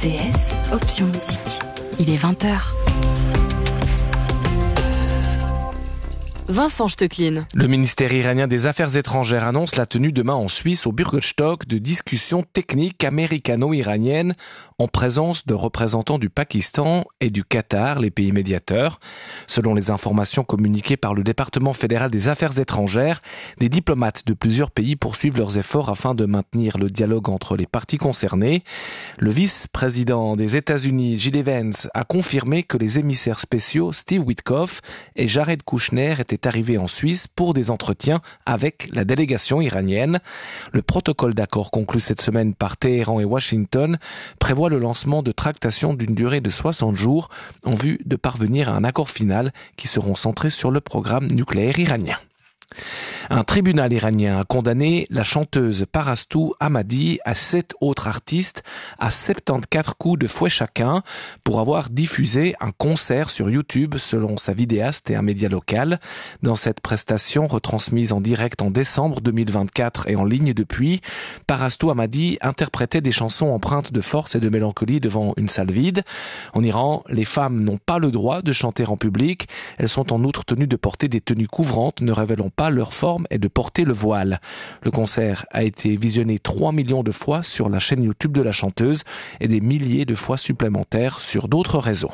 RTS, option musique. Il est 20h. Vincent Stechlin. Le ministère iranien des Affaires étrangères annonce la tenue demain en Suisse au Bürgerstock de discussions techniques américano-iraniennes en présence de représentants du Pakistan et du Qatar, les pays médiateurs. Selon les informations communiquées par le département fédéral des Affaires étrangères, des diplomates de plusieurs pays poursuivent leurs efforts afin de maintenir le dialogue entre les parties concernées. Le vice-président des États-Unis, J.D. Vance, a confirmé que les émissaires spéciaux Steve Witkoff et Jared Kushner étaient arrivé en Suisse pour des entretiens avec la délégation iranienne. Le protocole d'accord conclu cette semaine par Téhéran et Washington prévoit le lancement de tractations d'une durée de 60 jours en vue de parvenir à un accord final qui seront centrés sur le programme nucléaire iranien. Un tribunal iranien a condamné la chanteuse Parastu Ahmadi à 7 autres artistes à 74 coups de fouet chacun pour avoir diffusé un concert sur YouTube selon sa vidéaste et un média local. Dans cette prestation retransmise en direct en décembre 2024 et en ligne depuis, Parastu Ahmadi interprétait des chansons empreintes de force et de mélancolie devant une salle vide. En Iran, les femmes n'ont pas le droit de chanter en public. Elles sont en outre tenues de porter des tenues couvrantes ne révélant pas leur forme et de porter le voile. Le concert a été visionné 3 millions de fois sur la chaîne YouTube de la chanteuse et des milliers de fois supplémentaires sur d'autres réseaux.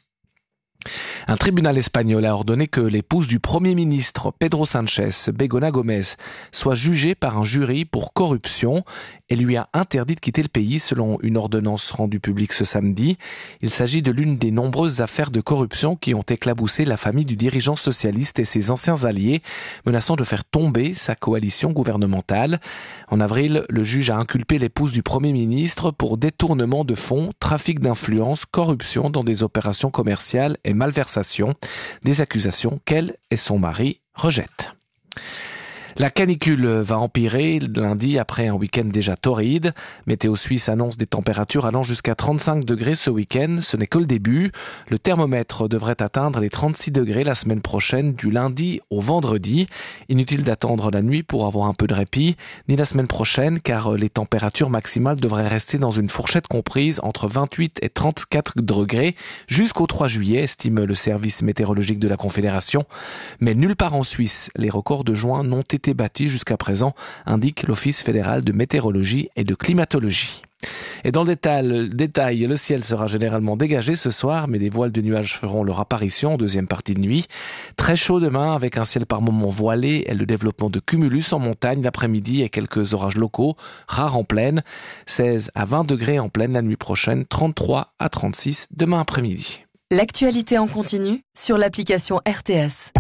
Un tribunal espagnol a ordonné que l'épouse du Premier ministre Pedro Sánchez, Begoña Gómez, soit jugée par un jury pour corruption et lui a interdit de quitter le pays selon une ordonnance rendue publique ce samedi. Il s'agit de l'une des nombreuses affaires de corruption qui ont éclaboussé la famille du dirigeant socialiste et ses anciens alliés, menaçant de faire tomber sa coalition gouvernementale. En avril, le juge a inculpé l'épouse du Premier ministre pour détournement de fonds, trafic d'influence, corruption dans des opérations commerciales et malversation, des accusations qu'elle et son mari rejettent. La canicule va empirer lundi après un week-end déjà torride. Météo Suisse annonce des températures allant jusqu'à 35 degrés ce week-end. Ce n'est que le début. Le thermomètre devrait atteindre les 36 degrés la semaine prochaine, du lundi au vendredi. Inutile d'attendre la nuit pour avoir un peu de répit, ni la semaine prochaine, car les températures maximales devraient rester dans une fourchette comprise entre 28 et 34 degrés jusqu'au 3 juillet, estime le service météorologique de la Confédération. Mais nulle part en Suisse, les records de juin n'ont été battus jusqu'à présent, indique l'Office fédéral de météorologie et de climatologie. Et dans le détail, le ciel sera généralement dégagé ce soir, mais des voiles de nuages feront leur apparition en deuxième partie de nuit. Très chaud demain, avec un ciel par moments voilé et le développement de cumulus en montagne l'après-midi et quelques orages locaux, rares en plaine. 16 à 20 degrés en plaine la nuit prochaine, 33 à 36 demain après-midi. L'actualité en continu sur l'application RTS.